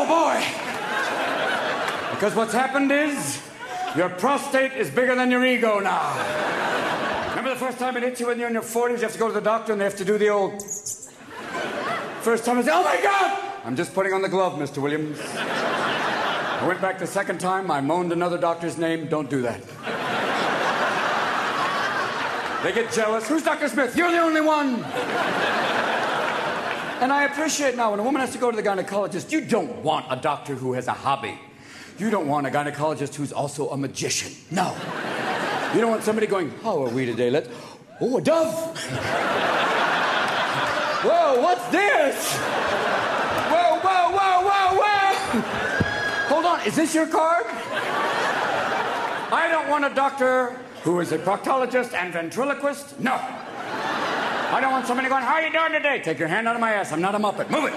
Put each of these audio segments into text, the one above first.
boy. Because what's happened is your prostate is bigger than your ego now. Remember the first time it hit you when you're in your 40s? You have to go to the doctor and they have to do the old... First time I said, oh my God! I'm just putting on the glove, Mr. Williams. I went back the second time. I moaned another doctor's name. Don't do that. They get jealous. Who's Dr. Smith? You're the only one. And I appreciate now when a woman has to go to the gynecologist, you don't want a doctor who has a hobby. You don't want a gynecologist who's also a magician. No. You don't want somebody going, how are we today? Oh, a dove. Whoa, what's this? Whoa, whoa, whoa, whoa, whoa. Hold on, is this your card? I don't want a doctor who is a proctologist and ventriloquist. No. I don't want somebody going, how are you doing today? Take your hand out of my ass. I'm not a Muppet. Move it.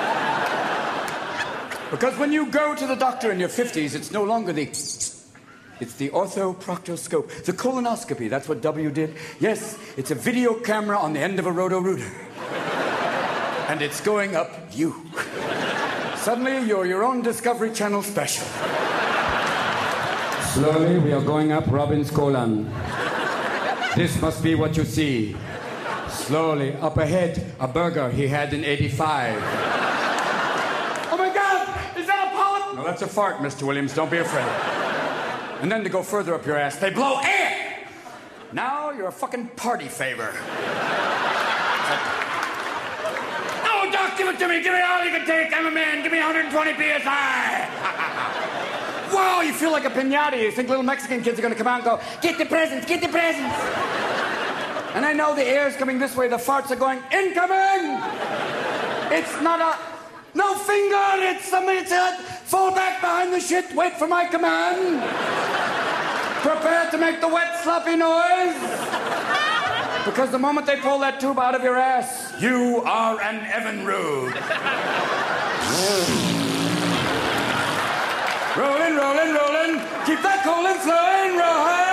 Because when you go to the doctor in your 50s, it's no longer it's the orthoproctoscope. The colonoscopy, that's what W did. Yes, it's a video camera on the end of a roto-rooter. And it's going up you. Suddenly, you're your own Discovery Channel special. Slowly, we are going up Robin's colon. This must be what you see. Slowly, up ahead, a burger he had in '85. Oh my God! Is that a polyp? No, that's a fart, Mr. Williams. Don't be afraid. And then to go further up your ass, they blow air! Now you're a fucking party favor. Oh, Doc, give it to me. Give me all you can take. I'm a man. Give me 120 PSI. Wow, you feel like a piñata. You think little Mexican kids are going to come out and go, get the presents, get the presents. And I know the air's coming this way. The farts are going, incoming! It's not a... No finger! It's somebody said, fall back behind the shit, wait for my command. Prepare to make the wet, sloppy noise. Because the moment they pull that tube out of your ass, you are an Evinrude. Rolling, rolling, rolling. Keep that colon flowing, roll.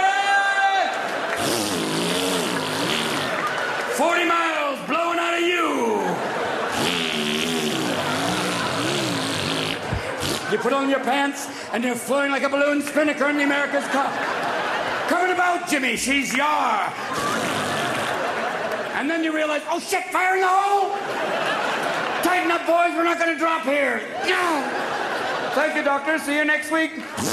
40 miles blowing out of you. You put on your pants and you're flowing like a balloon spinnaker in the America's Cup. Covered about, Jimmy, she's yar. And then you realize, oh shit, fire in the hole. Tighten up, boys, we're not gonna drop here. No. Thank you, doctor, see you next week.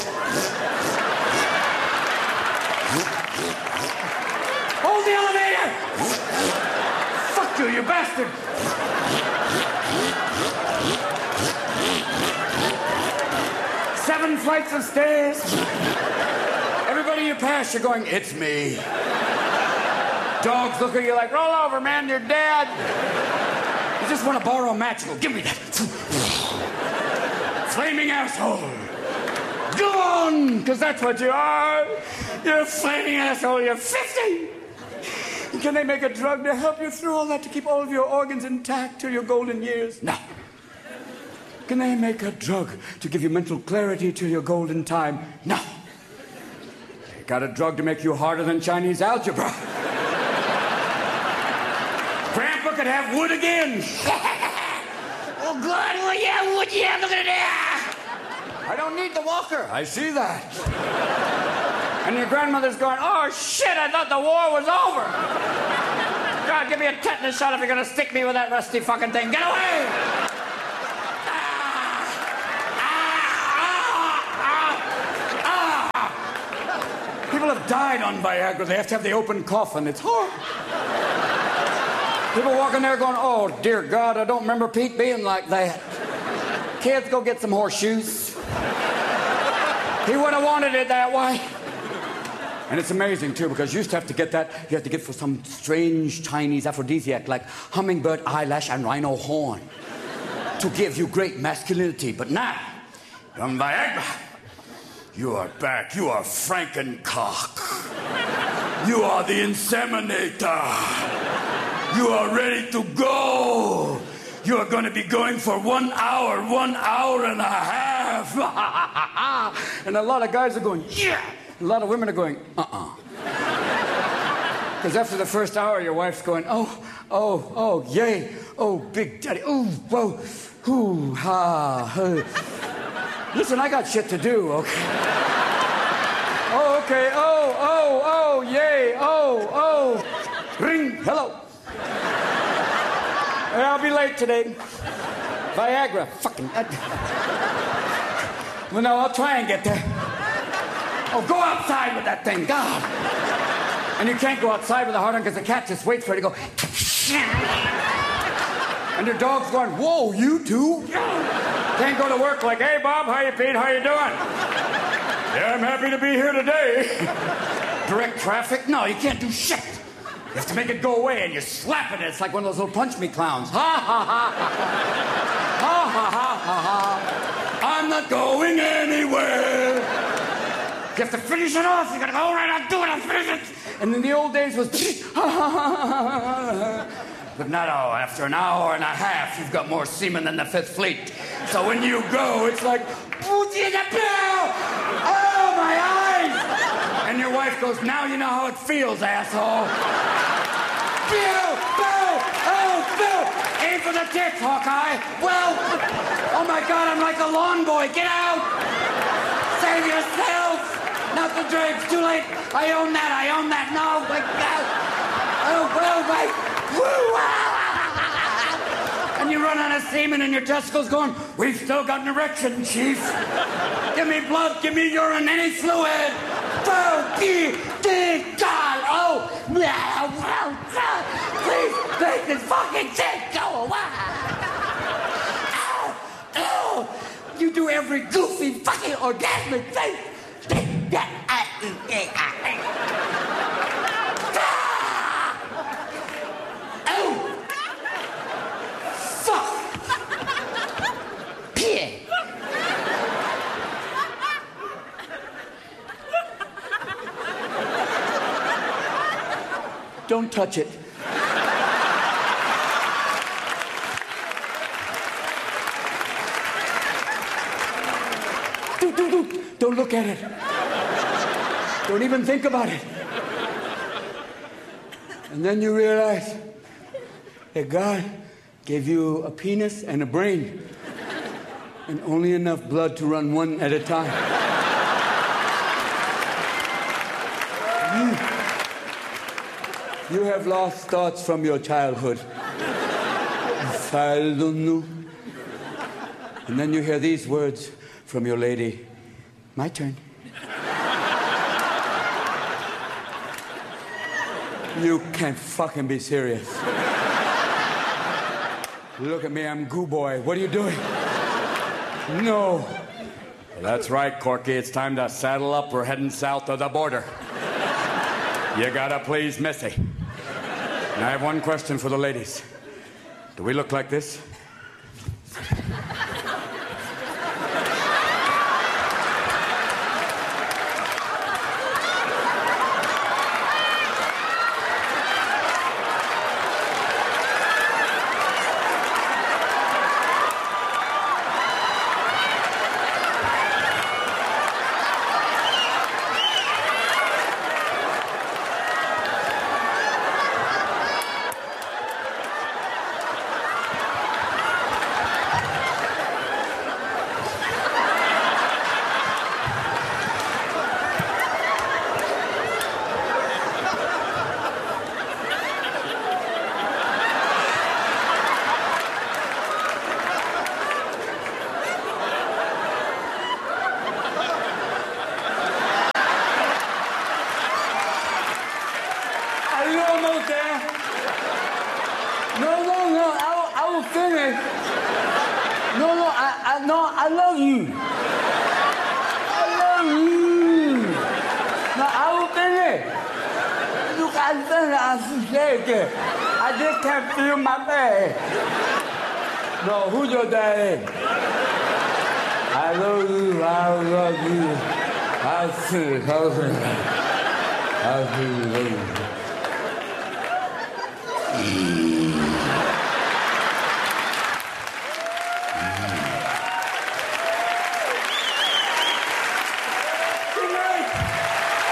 Hold the elevator. Fuck you, you bastard. 7 flights of stairs. Everybody you pass, you're going, it's me. Dogs look at you like, roll over, man, you're dead. You just want to borrow a match. You go, give me that. Flaming asshole. Go on, because that's what you are. You're a flaming asshole. You're 50. And can they make a drug to help you through all that, to keep all of your organs intact till your golden years? No. Can they make a drug to give you mental clarity till your golden time? No. They got a drug to make you harder than Chinese algebra. Grandpa could have wood again. Oh, God, well, yeah, wood, yeah, look at that. I don't need the walker. I see that. And your grandmother's going, oh, shit, I thought the war was over. God, give me a tetanus shot if you're going to stick me with that rusty fucking thing. Get away! People have died on Viagra. They have to have the open coffin. It's horrible. People walking there going, oh, dear God, I don't remember Pete being like that. Kids, go get some horseshoes. He would have wanted it that way. And it's amazing, too, because you used to have to get that. You had to get for some strange Chinese aphrodisiac like hummingbird eyelash and rhino horn to give you great masculinity. But now, on Viagra, you are back. You are Frankencock. You are the inseminator. You are ready to go. You are going to be going for 1 hour and a half. And a lot of guys are going, yeah. A lot of women are going, Because after the first hour, your wife's going, oh, yay. Oh, big daddy. Oh, whoa. Hoo, ha, huh. Listen, I got shit to do, okay? Oh, okay. Oh, yay. Oh. Ring. Hello. I'll be late today. Viagra. Fucking. Well, no, I'll try and get there. Oh, go outside with that thing. God. And you can't go outside with a hard on because the cat just waits for it to go. And your dog's going, whoa, you two? Can't go to work like, hey, Bob, how you, Pete? How you doing? Yeah, I'm happy to be here today. Direct traffic? No, you can't do shit. You have to make it go away, and you slap it. It's like one of those little punch me clowns. Ha, ha, ha, ha. Ha, ha, ha, ha, ha. I'm not going anywhere. You have to finish it off. You gotta go, all right, I'll do it, I'll finish it. And in the old days was, ha, ha, ha, ha. But now, after an hour and a half, you've got more semen than the Fifth Fleet. So when you go, it's like, oh, my eyes! And your wife goes, now you know how it feels, asshole. Bill! Aim for the tits, Hawkeye. Well, oh my God, I'm like a lawn boy. Get out! Save yourself! Not the drapes, too late. I own that. No, my God. Oh, well, my... And you run out of semen and your testicles going, we've still got an erection, Chief. Give me blood, give me urine, any fluid. God, oh, please make this fucking thing go away. Oh, you do every goofy fucking orgasmic thing. Don't touch it. Don't look at it. Don't even think about it. And then you realize that God gave you a penis and a brain and only enough blood to run one at a time. You have lost thoughts from your childhood. And then you hear these words from your lady. My turn. You can't fucking be serious. Look at me, I'm Goo Boy. What are you doing? No. That's right, Corky. It's time to saddle up. We're heading south of the border. You gotta please Missy. And I have one question for the ladies. Do we look like this? I love you. I love you. No, I will finish. Look, I'm scared. I just can't feel my bed. No, who's your daddy? I love you. I love you. I see. I see.